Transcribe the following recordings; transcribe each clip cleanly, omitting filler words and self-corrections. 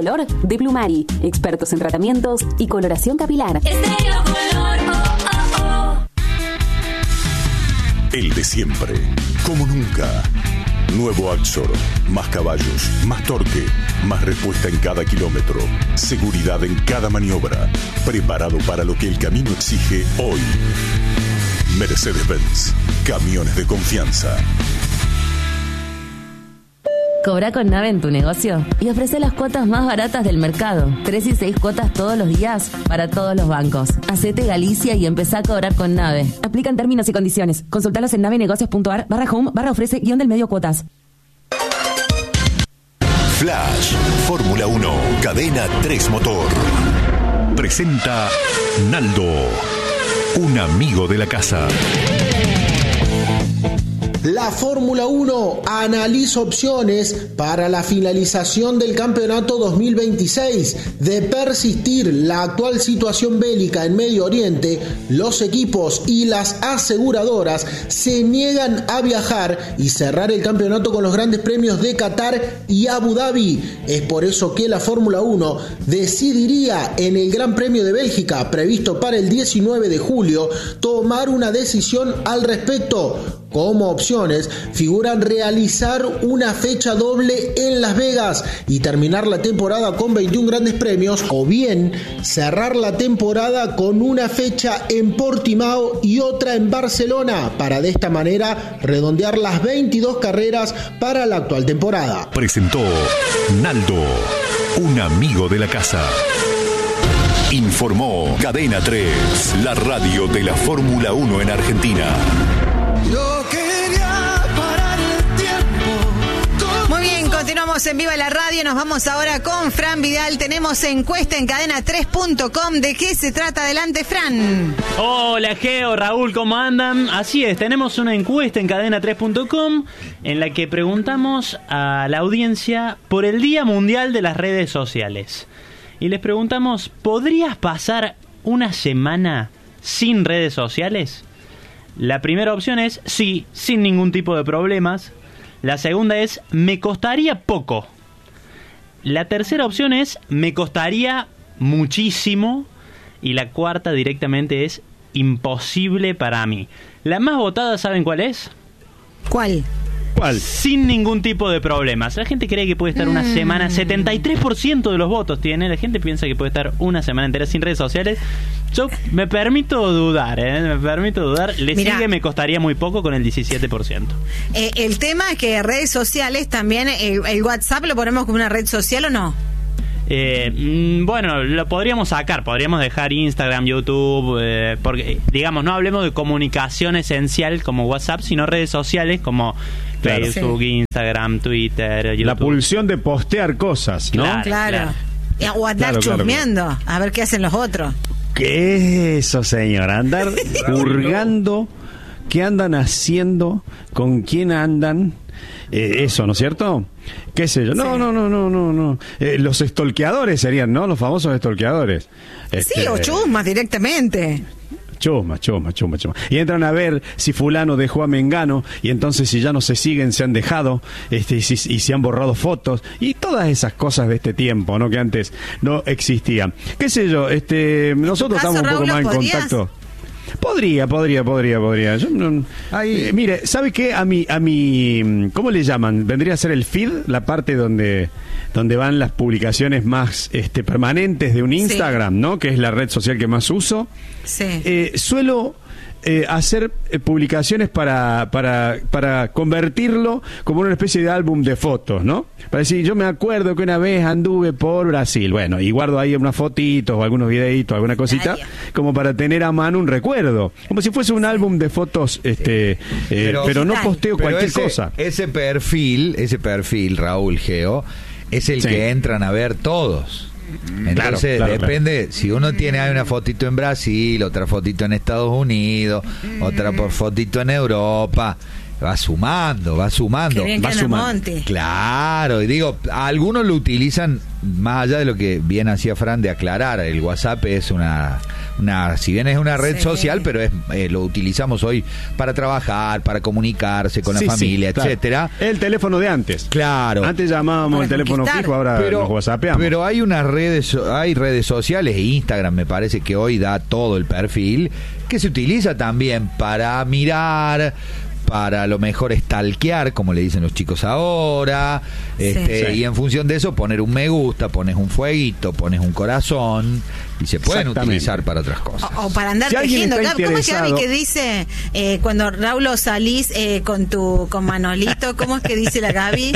Color de Plumari, expertos en tratamientos y coloración capilar. Estéreo Color, oh, oh, oh. El de siempre, como nunca. Nuevo Axor, más caballos, más torque, más respuesta en cada kilómetro, seguridad en cada maniobra, preparado para lo que el camino exige hoy. Mercedes-Benz, camiones de confianza. Cobra con Nave en tu negocio y ofrece las cuotas más baratas del mercado. 3 y 6 cuotas todos los días para todos los bancos. Hacete Galicia y empezá a cobrar con Nave. Aplican términos y condiciones. Consultalos en navenegocios.ar/home/ofrece-del-medio cuotas. Flash, Fórmula 1, Cadena 3 Motor. Presenta Naldo, un amigo de la casa. La Fórmula 1 analiza opciones para la finalización del campeonato 2026. De persistir la actual situación bélica en Medio Oriente, los equipos y las aseguradoras se niegan a viajar y cerrar el campeonato con los grandes premios de Qatar y Abu Dhabi. Es por eso que la Fórmula 1 decidiría en el Gran Premio de Bélgica, previsto para el 19 de julio, tomar una decisión al respecto. Como opciones figuran realizar una fecha doble en Las Vegas y terminar la temporada con 21 grandes premios, o bien cerrar la temporada con una fecha en Portimao y otra en Barcelona, para de esta manera redondear las 22 carreras para la actual temporada. Presentó Naldo, un amigo de la casa. Informó Cadena 3, la radio de la Fórmula 1 en Argentina. Continuamos en Viva la Radio, nos vamos ahora con Fran Vidal. Tenemos encuesta en cadena3.com. ¿De qué se trata? Adelante, Fran. Hola, Geo, Raúl, ¿cómo andan? Así es, tenemos una encuesta en cadena3.com en la que preguntamos a la audiencia por el Día Mundial de las Redes Sociales. Y les preguntamos, ¿podrías pasar una semana sin redes sociales? La primera opción es sí, sin ningún tipo de problemas. La segunda es, me costaría poco. La tercera opción es, me costaría muchísimo. Y la cuarta directamente es, imposible para mí. La más votada, ¿saben cuál es? ¿Cuál? Sin ningún tipo de problemas. La gente cree que puede estar una semana, 73% de los votos tiene. La gente piensa que puede estar una semana entera sin redes sociales. Yo me permito dudar, Le Mirá, sigue, me costaría muy poco con el 17%. El tema es que redes sociales también, el WhatsApp lo ponemos como una red social, ¿o no? Bueno, lo podríamos sacar, podríamos dejar Instagram, YouTube, porque digamos, no hablemos de comunicación esencial como WhatsApp, sino redes sociales como Facebook, sí, Instagram, Twitter, YouTube. La pulsión de postear cosas, ¿no? Claro. O andar chusmeando, a ver qué hacen los otros. ¿Qué es eso, señor? Andar hurgando qué andan haciendo, con quién andan. Eso, ¿no es cierto? ¿Qué sé yo? No. Los stalkeadores serían, ¿no? Los famosos stalkeadores. Sí, o chusmas directamente. Chusma. Y entran a ver si fulano dejó a Mengano, y entonces si ya no se siguen, se han dejado, y se han borrado fotos, y todas esas cosas de este tiempo, ¿no? Que antes no existían. ¿Qué sé yo? Nosotros estamos un poco más en contacto. Podría. Yo mire, ¿sabe qué? A mi, ¿cómo le llaman? Vendría a ser el feed, la parte donde van las publicaciones más permanentes de un Instagram, sí, ¿no? Que es la red social que más uso. Sí. Suelo hacer publicaciones para convertirlo como una especie de álbum de fotos, ¿no? Para decir, yo me acuerdo que una vez anduve por Brasil, bueno, y guardo ahí unas fotitos o algunos videitos, alguna cosita, como para tener a mano un recuerdo, como si fuese un álbum de fotos, pero no posteo cualquier cosa. Ese perfil, Raúl, Geo, es el que entran a ver todos. Entonces depende, si uno tiene una fotito en Brasil, otra fotito en Estados Unidos, otra fotito en Europa, va sumando. Qué bien, va que sumando. Claro, y digo, algunos lo utilizan más allá de lo que bien hacía Fran de aclarar. El WhatsApp es una si bien es una red social, pero lo utilizamos hoy para trabajar, para comunicarse con la familia, etcétera. El teléfono de antes. Claro. Antes llamábamos el teléfono fijo, ahora nos whatsappeamos. Pero hay redes sociales, Instagram me parece que hoy da todo el perfil, que se utiliza también para mirar, para a lo mejor stalkear, como le dicen los chicos ahora, y en función de eso poner un me gusta, pones un fueguito, pones un corazón, y se pueden utilizar para otras cosas. O para andar tejiendo. ¿Cómo es que Gaby que dice cuando Raúl salís con Manolito? ¿Cómo es que dice la Gaby?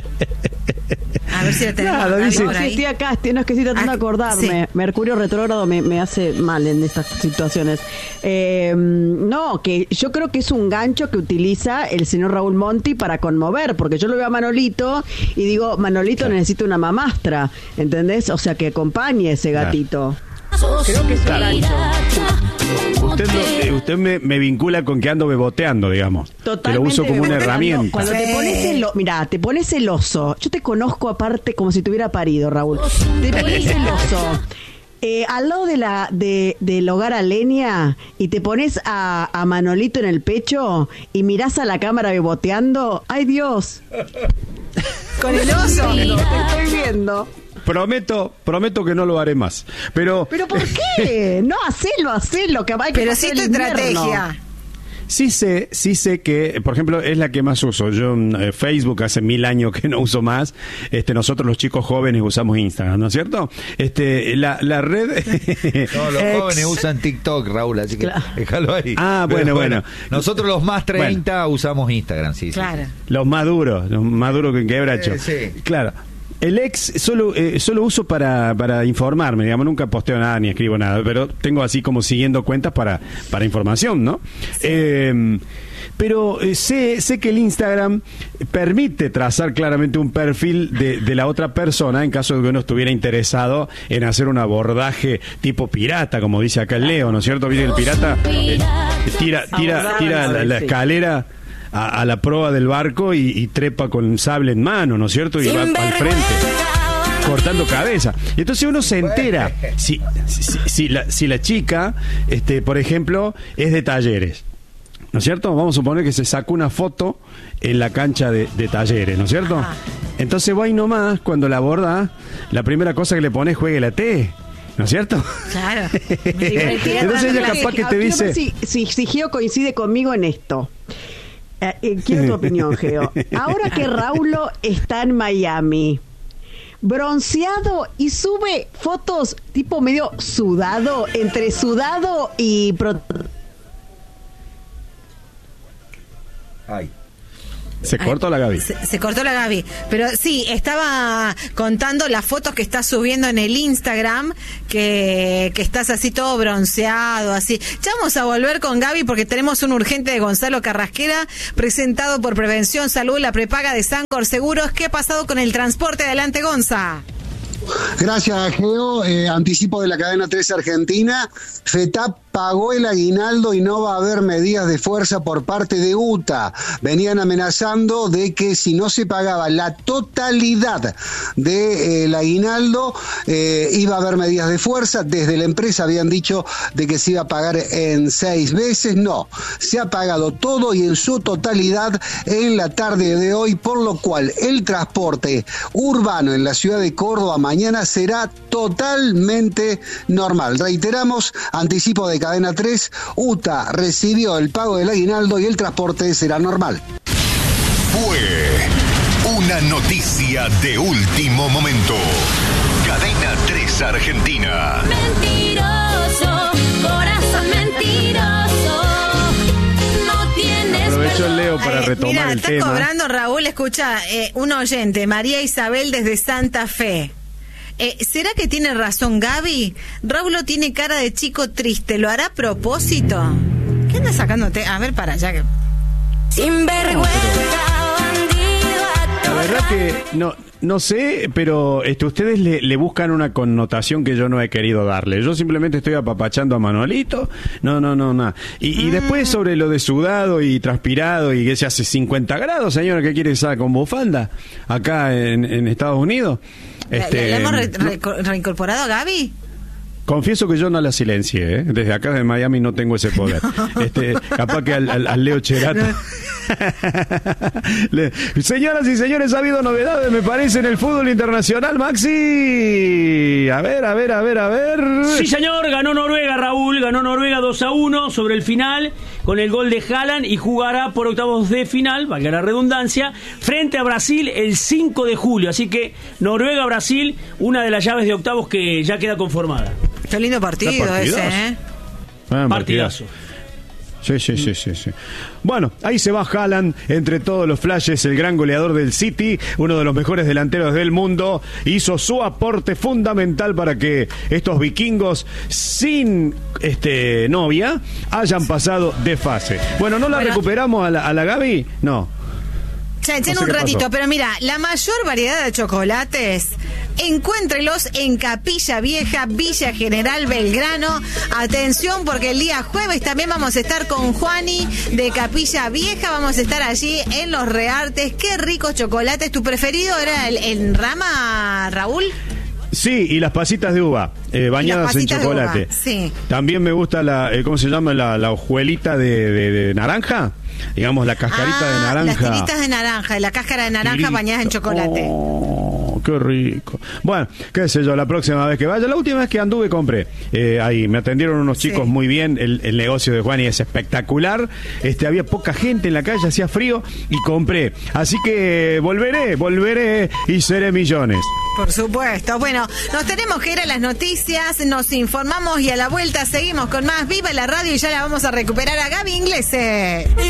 A ver si la tenemos. Claro, dice, por ahí. Estoy acá, no es que estoy tratando de acordarme. Sí. Mercurio retrógrado me hace mal en estas situaciones. No, que yo creo que es un gancho que utiliza el señor Raúl Monti para conmover, porque yo lo veo a Manolito y digo, Manolito necesita una mamastra, ¿entendés? O sea, que acompañe ese gatito. Creo que es un gancho. Usted me vincula con que ando beboteando, digamos. Totalmente. Que lo uso como una herramienta. Cuando te pones te pones celoso. Yo te conozco aparte como si te hubiera parido, Raúl. Te pones celoso. Al lado del hogar a leña y te pones a Manolito en el pecho y mirás a la cámara beboteando. ¡Ay, Dios! Con el oso. Te estoy viendo. Prometo que no lo haré más. Pero ¿por qué? No, hacelo, que hay que pero sí tu estrategia. Sí sé que, por ejemplo, es la que más uso. Yo Facebook hace 1000 años que no uso más. Nosotros los chicos jóvenes usamos Instagram, ¿no es cierto? La red. No, los jóvenes usan TikTok, Raúl, así que déjalo ahí. Ah, bueno. Nosotros los más 30 usamos Instagram, sí. Claro. Los más duros que quebracho. Sí. Claro. El ex solo uso para informarme, digamos, nunca posteo nada ni escribo nada, pero tengo así como siguiendo cuentas para información, ¿no? Sí. Pero sé que el Instagram permite trazar claramente un perfil de la otra persona en caso de que uno estuviera interesado en hacer un abordaje tipo pirata, como dice acá el Leo, ¿no es cierto? ¿Viste? El pirata tira la escalera a la proa del barco y trepa con sable en mano, ¿no es cierto? Y va al frente cortando cabeza. Y entonces uno se entera si la chica, por ejemplo, es de Talleres, ¿no es cierto? Vamos a suponer que se sacó una foto en la cancha de Talleres, ¿no es cierto? Ajá. Entonces vos ahí nomás, cuando la abordás, la primera cosa que le pones, juegue la T, ¿no es cierto? Claro. Entonces ella capaz que te dice... Si Geo coincide conmigo en esto. Quiero tu opinión, Geo. Ahora que Raulo está en Miami, bronceado y sube fotos tipo medio sudado, entre sudado y... Ay. Se cortó la Gaby. Se cortó la Gaby. Pero sí, estaba contando las fotos que estás subiendo en el Instagram, que estás así todo bronceado, así. Ya vamos a volver con Gaby porque tenemos un urgente de Gonzalo Carrasquera, presentado por Prevención Salud, la prepaga de Sancor Seguros. ¿Qué ha pasado con el transporte? Adelante, Gonza. Gracias, Geo. Anticipo de la cadena 3 Argentina. FETAP pagó el aguinaldo y no va a haber medidas de fuerza por parte de UTA. Venían amenazando de que si no se pagaba la totalidad del aguinaldo, iba a haber medidas de fuerza. Desde la empresa habían dicho de que se iba a pagar en 6 veces. No, se ha pagado todo y en su totalidad en la tarde de hoy, por lo cual el transporte urbano en la ciudad de Córdoba mañana será totalmente normal. Reiteramos, anticipo de cadena 3, UTA recibió el pago del aguinaldo y el transporte será normal. Fue una noticia de último momento. Cadena 3 Argentina. Mentiroso, corazón mentiroso. No tienes. Aprovecho el Leo para retomar el tema. Está cobrando, Raúl, escucha, un oyente, María Isabel desde Santa Fe. ¿Será que tiene razón Gaby? Raulo tiene cara de chico triste. ¿Lo hará a propósito? ¿Qué anda sacándote? A ver, para allá. Sin vergüenza, bandido, la verdad que no sé, pero ustedes le buscan una connotación que yo no he querido darle. Yo simplemente estoy apapachando a Manolito. No. Y después sobre lo de sudado y transpirado y que se hace 50 grados, señora, ¿qué quiere que salga con bufanda acá en Estados Unidos? ¿Le hemos reincorporado a Gaby? Confieso que yo no la silencié, ¿eh? Desde acá de Miami no tengo ese poder. Capaz que al Leo Cherato. Señoras y señores, ha habido novedades, me parece, en el fútbol internacional, Maxi. A ver. Sí, señor, ganó Noruega, Raúl, ganó Noruega 2-1 sobre el final, con el gol de Haaland, y jugará por octavos de final, valga la redundancia, frente a Brasil el 5 de julio. Así que Noruega-Brasil, una de las llaves de octavos que ya queda conformada. Qué lindo partido ese, ¿eh? Partidazo. Sí. Bueno, ahí se va Haaland, entre todos los flashes, el gran goleador del City, uno de los mejores delanteros del mundo, hizo su aporte fundamental para que estos vikingos sin novia hayan pasado de fase. Bueno, ¿no la recuperamos a la Gaby? No. En un ratito, pero mira, la mayor variedad de chocolates, encuéntrelos en Capilla Vieja, Villa General Belgrano. Atención, porque el día jueves también vamos a estar con Juani de Capilla Vieja. Vamos a estar allí en Los Reartes. Qué ricos chocolates. ¿Tu preferido era el Rama, Raúl? Sí, y las pasitas de uva, bañadas en chocolate. Sí. También me gusta ¿cómo se llama? La hojuelita de naranja. Digamos, la cascarita de naranja. Las tiritas de naranja, la cáscara de naranja bañadas en chocolate. Oh, qué rico. Bueno, qué sé yo, la próxima vez que vaya. La última vez que anduve compré. Ahí me atendieron unos chicos muy bien. El negocio de Juani es espectacular. Había poca gente en la calle, hacía frío y compré. Así que volveré y seré millones. Por supuesto. Bueno, nos tenemos que ir a las noticias, nos informamos y a la vuelta seguimos con más Viva la Radio y ya la vamos a recuperar a Gaby Inglese.